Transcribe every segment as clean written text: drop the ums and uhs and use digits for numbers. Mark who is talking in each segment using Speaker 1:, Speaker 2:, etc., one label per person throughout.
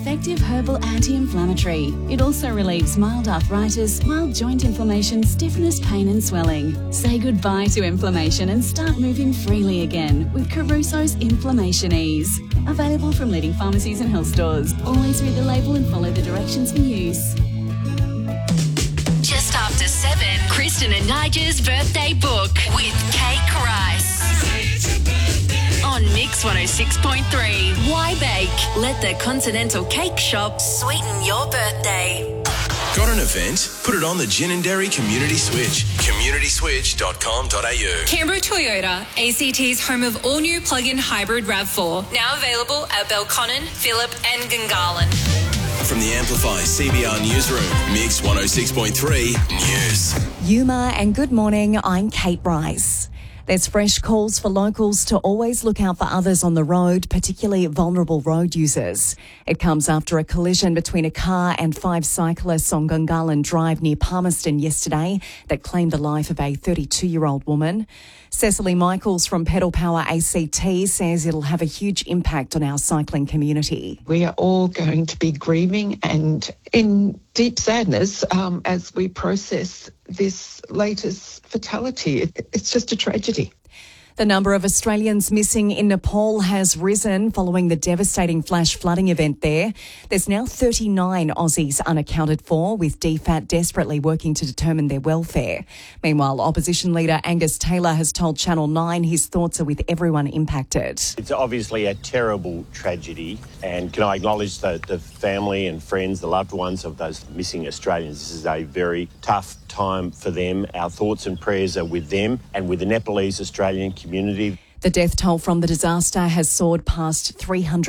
Speaker 1: effective herbal anti-inflammatory. It also relieves mild arthritis, mild joint inflammation, stiffness, pain and swelling. Say goodbye to inflammation and start moving freely again with Caruso's Inflammation Ease. Available from leading pharmacies and health stores. Always read the label and follow the directions for use.
Speaker 2: Just after 7, Kristen and Nigel's birthday book with Cake Rice. On Mix 106.3. Why bake? Let the Continental Cake Shop sweeten your birthday.
Speaker 3: Got an event? Put it on the Gin and Dairy Community Switch. communityswitch.com.au.
Speaker 4: Canberra Toyota, ACT's home of all-new plug-in hybrid RAV4. Now available at Belconnen, Phillip and Gungahlin.
Speaker 3: From the Amplify CBR Newsroom, Mix 106.3 News.
Speaker 5: Yuma and good morning, I'm Kate Rice. There's fresh calls for locals to always look out for others on the road, particularly vulnerable road users. It comes after a collision between a car and 5 cyclists on Gungahlin Drive near Palmerston yesterday that claimed the life of a 32-year-old woman. Cecily Michaels from Pedal Power ACT says it'll have a huge impact on our cycling community.
Speaker 6: We are all going to be grieving and in deep sadness as we process this latest fatality. It's just a tragedy.
Speaker 5: The number of Australians missing in Nepal has risen following the devastating flash flooding event there. There's now 39 Aussies unaccounted for, with DFAT desperately working to determine their welfare. Meanwhile, opposition leader Angus Taylor has told Channel 9 his thoughts are with everyone impacted.
Speaker 7: It's obviously a terrible tragedy, and can I acknowledge the family and friends, the loved ones of those missing Australians. This is a very tough time for them. Our thoughts and prayers are with them and with the Nepalese Australian community.
Speaker 5: The death toll from the disaster has soared past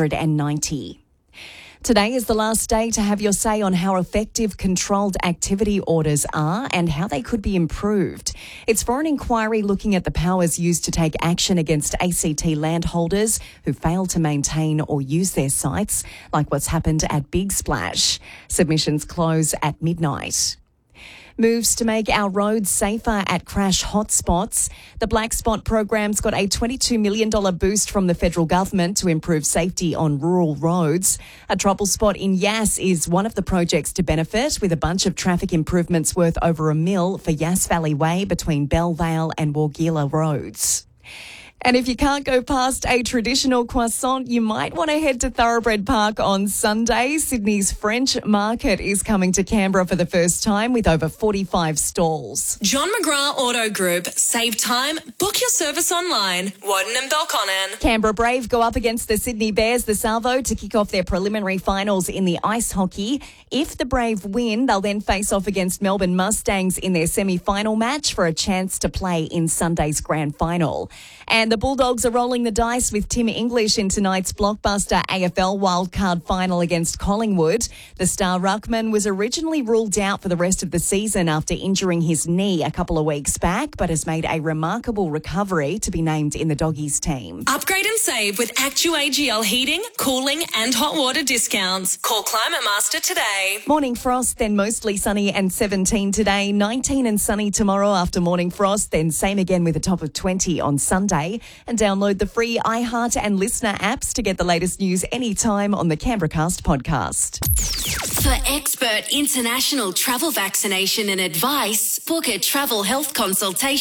Speaker 5: 390. Today is the last day to have your say on how effective controlled activity orders are and how they could be improved. It's for an inquiry looking at the powers used to take action against ACT landholders who fail to maintain or use their sites, like what's happened at Big Splash. Submissions close at midnight. Moves to make our roads safer at crash hotspots. The Black Spot program's got a $22 million boost from the federal government to improve safety on rural roads. A trouble spot in Yass is one of the projects to benefit, with a bunch of traffic improvements worth over $1 million for Yass Valley Way between Bellvale and Wargila roads. And if you can't go past a traditional croissant, you might want to head to Thoroughbred Park on Sunday. Sydney's French Market is coming to Canberra for the first time with over 45 stalls.
Speaker 4: John McGrath Auto Group. Save time. Book your service online. Warden and Belconnen.
Speaker 5: Canberra Brave go up against the Sydney Bears, the Salvo, to kick off their preliminary finals in the ice hockey. If the Brave win, they'll then face off against Melbourne Mustangs in their semi-final match for a chance to play in Sunday's grand final. And the Bulldogs are rolling the dice with Tim English in tonight's blockbuster AFL wildcard final against Collingwood. The star ruckman was originally ruled out for the rest of the season after injuring his knee a couple of weeks back, but has made a remarkable recovery to be named in the Doggies team.
Speaker 4: Upgrade and save with ActuAGL heating, cooling and hot water discounts. Call Climate Master today.
Speaker 5: Morning frost, then mostly sunny and 17 today, 19 and sunny tomorrow after morning frost, then same again with a top of 20 on Sunday. And download the free iHeart and Listener apps to get the latest news anytime on the CanberraCast podcast.
Speaker 2: For expert international travel vaccination and advice, book a travel health consultation